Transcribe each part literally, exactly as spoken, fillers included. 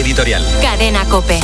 editorial. Cadena COPE.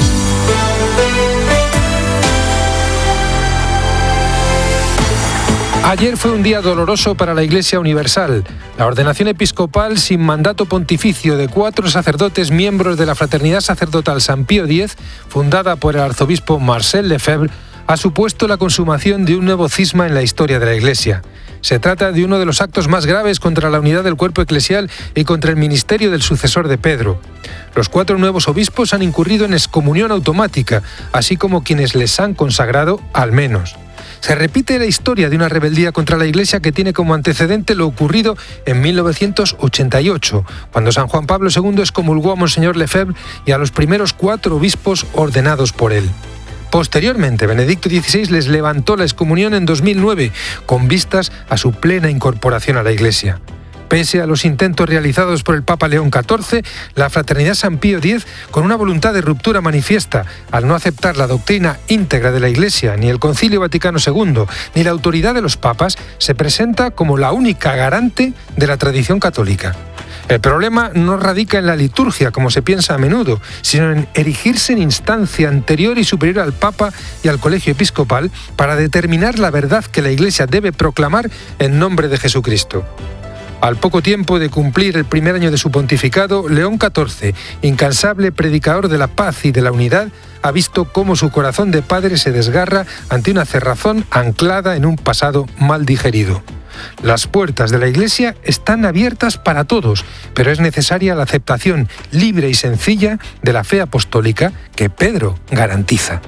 Ayer fue un día doloroso para la Iglesia Universal. La ordenación episcopal sin mandato pontificio de cuatro sacerdotes miembros de la Fraternidad Sacerdotal San Pío X, fundada por el arzobispo Marcel Lefebvre, ha supuesto la consumación de un nuevo cisma en la historia de la Iglesia. Se trata de uno de los actos más graves contra la unidad del cuerpo eclesial y contra el ministerio del sucesor de Pedro. Los cuatro nuevos obispos han incurrido en excomunión automática, así como quienes les han consagrado al menos. Se repite la historia de una rebeldía contra la Iglesia que tiene como antecedente lo ocurrido en mil novecientos ochenta y ocho, cuando San Juan Pablo segundo excomulgó a Monseñor Lefebvre y a los primeros cuatro obispos ordenados por él. Posteriormente, Benedicto dieciséis les levantó la excomunión en dos mil nueve, con vistas a su plena incorporación a la Iglesia. Pese a los intentos realizados por el Papa León catorce, la Fraternidad San Pío X, con una voluntad de ruptura manifiesta al no aceptar la doctrina íntegra de la Iglesia, ni el Concilio Vaticano segundo, ni la autoridad de los papas, se presenta como la única garante de la tradición católica. El problema no radica en la liturgia, como se piensa a menudo, sino en erigirse en instancia anterior y superior al Papa y al Colegio Episcopal para determinar la verdad que la Iglesia debe proclamar en nombre de Jesucristo. Al poco tiempo de cumplir el primer año de su pontificado, León catorce, incansable predicador de la paz y de la unidad, ha visto cómo su corazón de padre se desgarra ante una cerrazón anclada en un pasado mal digerido. Las puertas de la Iglesia están abiertas para todos, pero es necesaria la aceptación libre y sencilla de la fe apostólica que Pedro garantiza.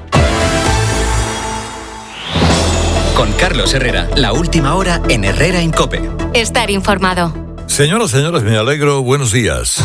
Con Carlos Herrera, la última hora en Herrera en COPE. Estar informado. Señoras, señores, me alegro. Buenos días.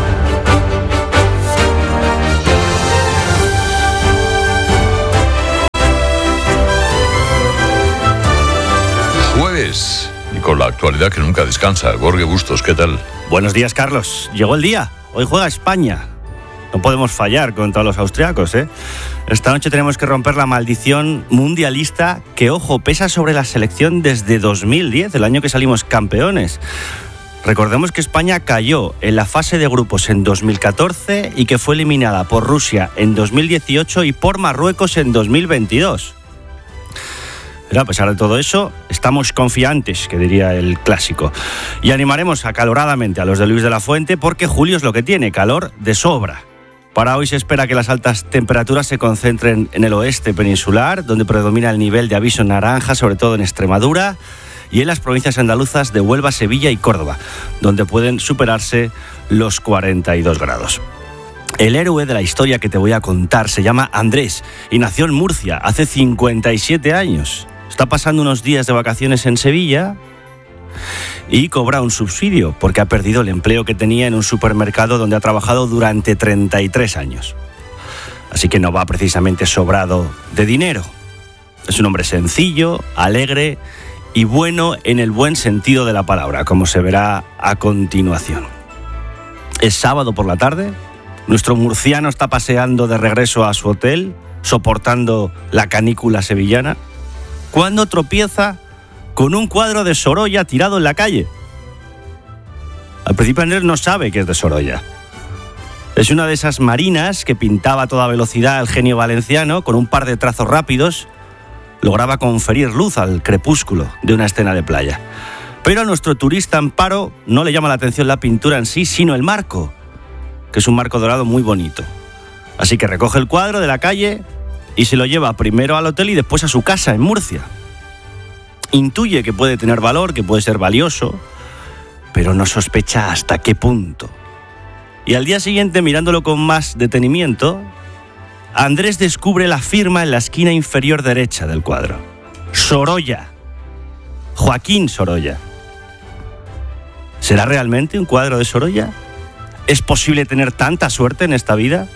Jueves, y con la actualidad que nunca descansa. Jorge Bustos, ¿qué tal? Buenos días, Carlos. Llegó el día. Hoy juega España. No podemos fallar contra los austriacos, ¿eh? Esta noche tenemos que romper la maldición mundialista que, ojo, pesa sobre la selección desde dos mil diez, el año que salimos campeones. Recordemos que España cayó en la fase de grupos en dos mil catorce y que fue eliminada por Rusia en dos mil dieciocho y por Marruecos en dos mil veintidós. Pero a pesar de todo eso, estamos confiantes, que diría el clásico. Y animaremos acaloradamente a los de Luis de la Fuente porque julio es lo que tiene, calor de sobra. Para hoy se espera que las altas temperaturas se concentren en el oeste peninsular, donde predomina el nivel de aviso naranja, sobre todo en Extremadura, y en las provincias andaluzas de Huelva, Sevilla y Córdoba, donde pueden superarse los cuarenta y dos grados. El héroe de la historia que te voy a contar se llama Andrés y nació en Murcia hace cincuenta y siete años. Está pasando unos días de vacaciones en Sevilla y cobra un subsidio porque ha perdido el empleo que tenía en un supermercado donde ha trabajado durante treinta y tres años. Así que no va precisamente sobrado de dinero. Es un hombre sencillo, alegre y bueno en el buen sentido de la palabra, como se verá a continuación. Es sábado por la tarde, nuestro murciano está paseando de regreso a su hotel, soportando la canícula sevillana, cuando tropieza con un cuadro de Sorolla tirado en la calle. Al principio Andrés no sabe que es de Sorolla. Es una de esas marinas que pintaba a toda velocidad el genio valenciano, con un par de trazos rápidos, lograba conferir luz al crepúsculo de una escena de playa. Pero a nuestro turista Amparo no le llama la atención la pintura en sí, sino el marco, que es un marco dorado muy bonito. Así que recoge el cuadro de la calle y se lo lleva primero al hotel y después a su casa en Murcia. Intuye que puede tener valor, que puede ser valioso, pero no sospecha hasta qué punto. Y al día siguiente, mirándolo con más detenimiento, Andrés descubre la firma en la esquina inferior derecha del cuadro. Sorolla. Joaquín Sorolla. ¿Será realmente un cuadro de Sorolla? ¿Es posible tener tanta suerte en esta vida?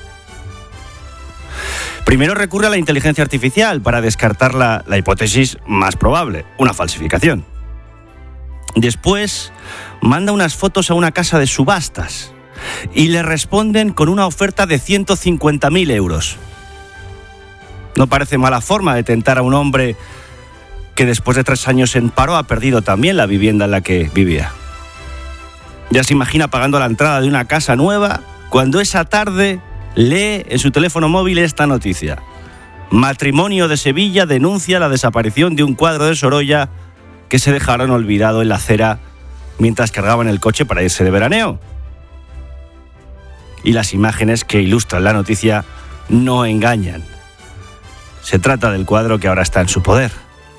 Primero recurre a la inteligencia artificial para descartar la, la hipótesis más probable, una falsificación. Después manda unas fotos a una casa de subastas y le responden con una oferta de ciento cincuenta mil euros. No parece mala forma de tentar a un hombre que después de tres años en paro ha perdido también la vivienda en la que vivía. Ya se imagina pagando la entrada de una casa nueva cuando esa tarde lee en su teléfono móvil esta noticia. Matrimonio de Sevilla denuncia la desaparición de un cuadro de Sorolla que se dejaron olvidado en la acera mientras cargaban el coche para irse de veraneo. Y las imágenes que ilustran la noticia no engañan. Se trata del cuadro que ahora está en su poder.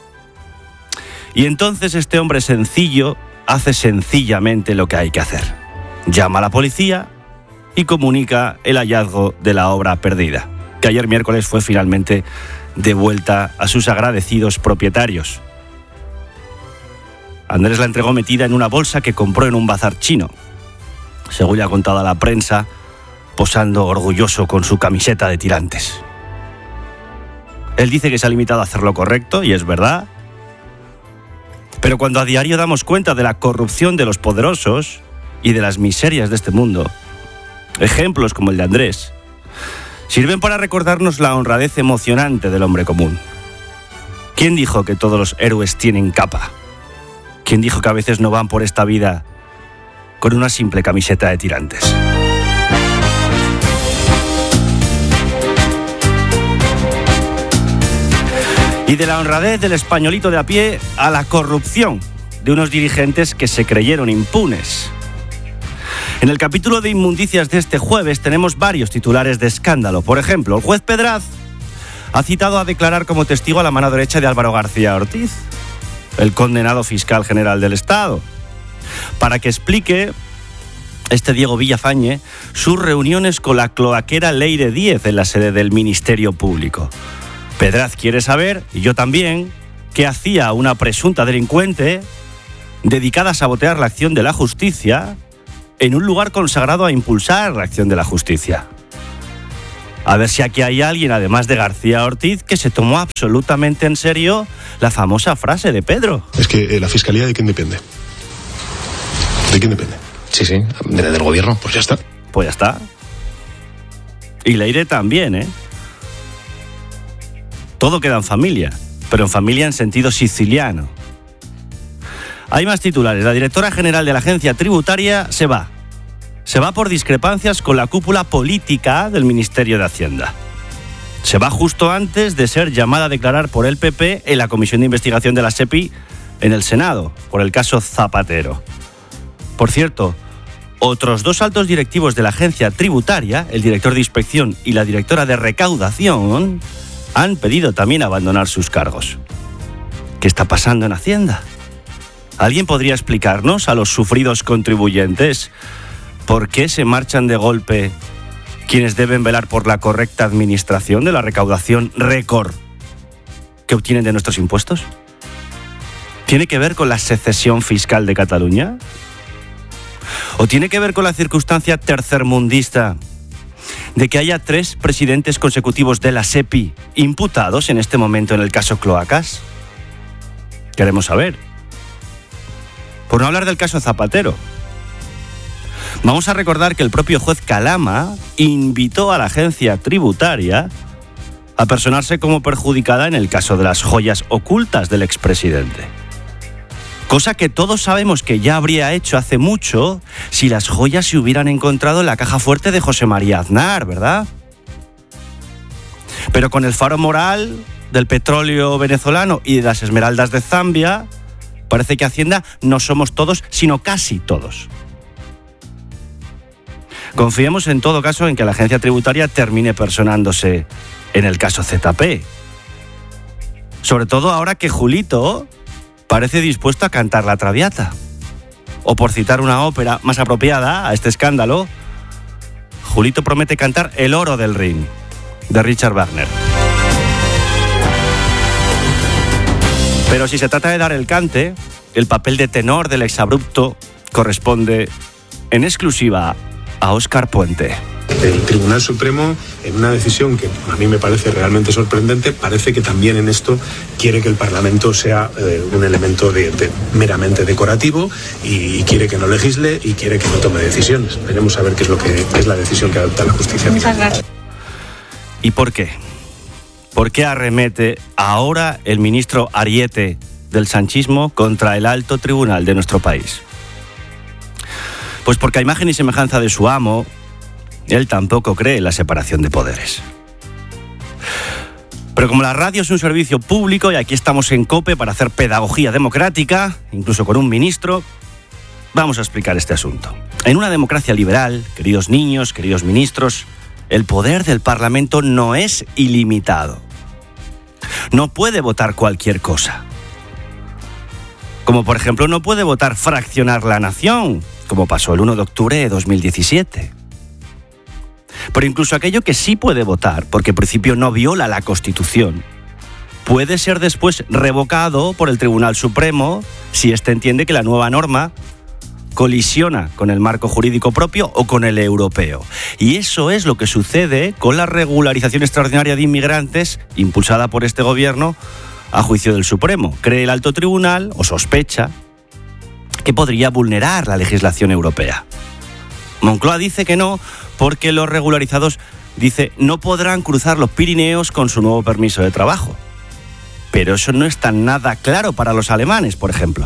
Y entonces este hombre sencillo hace sencillamente lo que hay que hacer. Llama a la policía y comunica el hallazgo de la obra perdida, que ayer miércoles fue finalmente devuelta a sus agradecidos propietarios. Andrés la entregó metida en una bolsa que compró en un bazar chino, según le ha contado a la prensa, posando orgulloso con su camiseta de tirantes. Él dice que se ha limitado a hacer lo correcto, y es verdad, pero cuando a diario damos cuenta de la corrupción de los poderosos y de las miserias de este mundo, ejemplos como el de Andrés sirven para recordarnos la honradez emocionante del hombre común. ¿Quién dijo que todos los héroes tienen capa? ¿Quién dijo que a veces no van por esta vida con una simple camiseta de tirantes? Y de la honradez del españolito de a pie a la corrupción de unos dirigentes que se creyeron impunes. En el capítulo de inmundicias de este jueves tenemos varios titulares de escándalo. Por ejemplo, el juez Pedraz ha citado a declarar como testigo a la mano derecha de Álvaro García Ortiz, el condenado fiscal general del Estado, para que explique este Diego Villafañe sus reuniones con la cloaquera Leire Díez en la sede del Ministerio Público. Pedraz quiere saber, y yo también, qué hacía una presunta delincuente dedicada a sabotear la acción de la justicia en un lugar consagrado a impulsar la acción de la justicia. A ver si aquí hay alguien, además de García Ortiz, que se tomó absolutamente en serio la famosa frase de Pedro. Es que eh, la Fiscalía, ¿de quién depende? ¿De quién depende? Sí, sí, de, del gobierno. Pues ya está. Pues ya está. Y Leire también, ¿eh? Todo queda en familia, pero en familia en sentido siciliano. Hay más titulares. La directora general de la agencia tributaria se va. Se va por discrepancias con la cúpula política del Ministerio de Hacienda. Se va justo antes de ser llamada a declarar por el P P en la comisión de investigación de la SEPI en el Senado, por el caso Zapatero. Por cierto, otros dos altos directivos de la agencia tributaria, el director de inspección y la directora de recaudación, han pedido también abandonar sus cargos. ¿Qué está pasando en Hacienda? ¿Alguien podría explicarnos a los sufridos contribuyentes por qué se marchan de golpe quienes deben velar por la correcta administración de la recaudación récord que obtienen de nuestros impuestos? ¿Tiene que ver con la secesión fiscal de Cataluña? ¿O tiene que ver con la circunstancia tercermundista de que haya tres presidentes consecutivos de la SEPI imputados en este momento en el caso Cloacas? Queremos saber. Por no hablar del caso Zapatero. Vamos a recordar que el propio juez Calama invitó a la agencia tributaria a personarse como perjudicada en el caso de las joyas ocultas del expresidente. Cosa que todos sabemos que ya habría hecho hace mucho si las joyas se hubieran encontrado en la caja fuerte de José María Aznar, ¿verdad? Pero con el faro moral del petróleo venezolano y de las esmeraldas de Zambia, parece que Hacienda no somos todos, sino casi todos. Confiemos en todo caso en que la agencia tributaria termine personándose en el caso Z P. Sobre todo ahora que Julito parece dispuesto a cantar la Traviata. O por citar una ópera más apropiada a este escándalo, Julito promete cantar El oro del Rin, de Richard Wagner. Pero si se trata de dar el cante, el papel de tenor del exabrupto corresponde en exclusiva a Óscar Puente. El Tribunal Supremo, en una decisión que a mí me parece realmente sorprendente, parece que también en esto quiere que el Parlamento sea eh, un elemento de, de, meramente decorativo y, y quiere que no legisle y quiere que no tome decisiones. Veremos a ver qué es, lo que, qué es la decisión que adopta la justicia. Muchas gracias. ¿Y por qué? ¿Por qué arremete ahora el ministro Ariete del sanchismo contra el alto tribunal de nuestro país? Pues porque a imagen y semejanza de su amo, Él tampoco cree en la separación de poderes. Pero como la radio es un servicio público y aquí estamos en COPE para hacer pedagogía democrática, incluso con un ministro, vamos a explicar este asunto. En una democracia liberal, queridos niños, queridos ministros, el poder del Parlamento no es ilimitado. No puede votar cualquier cosa. Como por ejemplo no puede votar fraccionar la nación, como pasó el uno de octubre de dos mil diecisiete. Pero incluso aquello que sí puede votar, porque en principio no viola la Constitución, puede ser después revocado por el Tribunal Supremo si éste entiende que la nueva norma colisiona con el marco jurídico propio o con el europeo. Y eso es lo que sucede con la regularización extraordinaria de inmigrantes impulsada por este gobierno a juicio del Supremo. Cree el alto tribunal, o sospecha, que podría vulnerar la legislación europea. Moncloa dice que no, porque los regularizados, dice, no podrán cruzar los Pirineos con su nuevo permiso de trabajo. Pero eso no está nada claro para los alemanes, por ejemplo.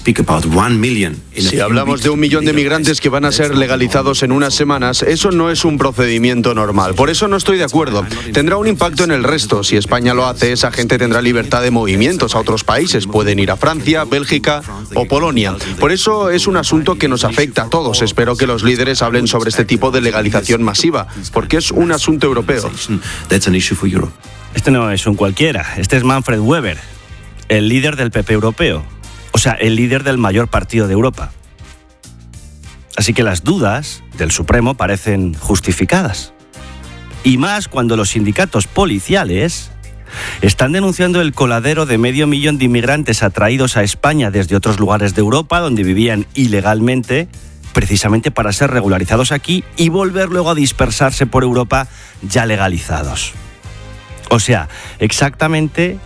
Si hablamos de un millón de migrantes que van a ser legalizados en unas semanas, eso no es un procedimiento normal. Por eso no estoy de acuerdo. Tendrá un impacto en el resto. Si España lo hace, esa gente tendrá libertad de movimientos a otros países. Pueden ir a Francia, Bélgica o Polonia. Por eso es un asunto que nos afecta a todos. Espero que los líderes hablen sobre este tipo de legalización masiva, porque es un asunto europeo. Este no es un cualquiera, este es Manfred Weber, el líder del P P europeo, o sea, el líder del mayor partido de Europa. Así que las dudas del Supremo parecen justificadas. Y más cuando los sindicatos policiales están denunciando el coladero de medio millón de inmigrantes atraídos a España desde otros lugares de Europa donde vivían ilegalmente, precisamente para ser regularizados aquí y volver luego a dispersarse por Europa ya legalizados. O sea, exactamente